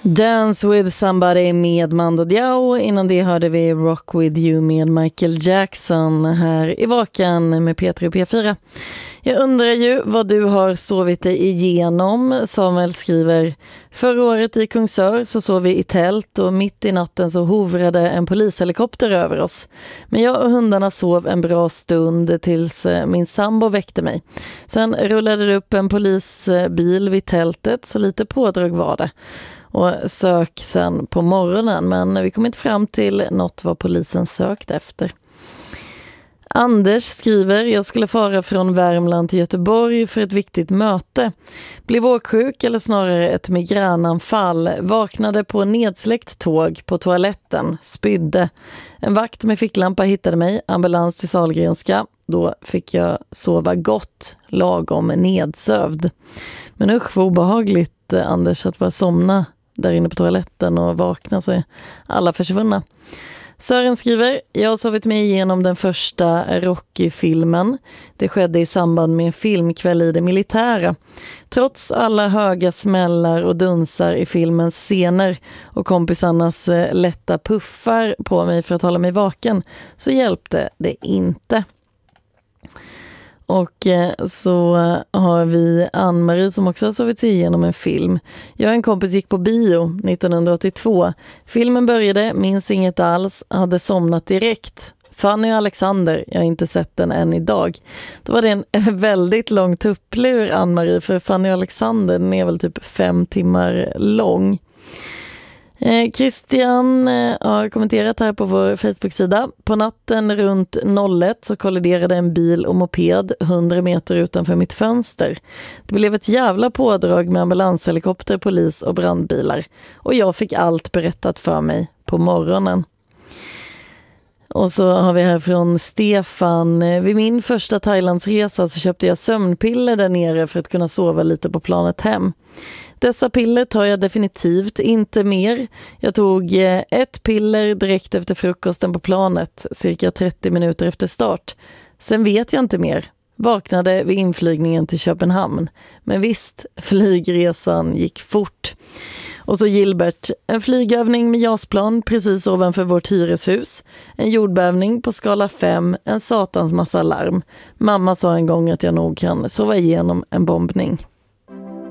Dance with somebody med Mando Diao. Innan det hörde vi Rock with you med Michael Jackson här i Vakan med P3 och P4. Jag undrar ju vad du har sovit dig igenom. Samuel skriver: förra året i Kungsör så sov vi i tält och mitt i natten så hovrade en polishelikopter över oss. Men jag och hundarna sov en bra stund tills min sambo väckte mig. Sen rullade det upp en polisbil vid tältet, så lite pådrag var det. Och sök sen på morgonen, men vi kom inte fram till något vad polisen sökt efter. Anders skriver: jag skulle fara från Värmland till Göteborg för ett viktigt möte. Blev åksjuk eller snarare ett migränanfall. Vaknade på nedsläckt tåg på toaletten. Spydde. En vakt med ficklampa hittade mig. Ambulans till Sahlgrenska. Då fick jag sova gott, lagom nedsövd. Men usch vad obehagligt, Anders, att bara somna där inne på toaletten och vakna så är alla försvunna. Sören skriver: jag har sovit mig igenom den första Rocky-filmen. Det skedde i samband med en filmkväll i det militära. Trots alla höga smällar och dunsar i filmens scener och kompisarnas lätta puffar på mig för att hålla mig vaken så hjälpte det inte. Och så har vi Ann-Marie som också har sovit sig igenom en film. Jag och en kompis gick på bio 1982. Filmen började, minns inget alls, hade somnat direkt. Fanny och Alexander, jag har inte sett den än idag. Då var det en väldigt lång tupplur, Ann-Marie, för Fanny och Alexander, den är väl typ 5 timmar lång. Christian har kommenterat här på vår Facebook-sida. På natten runt 01 så kolliderade en bil och moped 100 meter utanför mitt fönster. Det blev ett jävla pådrag med ambulanshelikopter, polis och brandbilar. Och jag fick allt berättat för mig på morgonen. Och så har vi här från Stefan: vid min första Thailandsresa så köpte jag sömnpiller där nere för att kunna sova lite på planet hem. Dessa piller tar jag definitivt inte mer. Jag tog ett piller direkt efter frukosten på planet, cirka 30 minuter efter start. Sen vet jag inte mer. Vaknade vid inflygningen till Köpenhamn. Men visst, flygresan gick fort. Och så Gilbert: en flygövning med jasplan precis ovanför vårt hyreshus. En jordbävning på skala 5, en satans massa larm. Mamma sa en gång att jag nog kan sova igenom en bombning.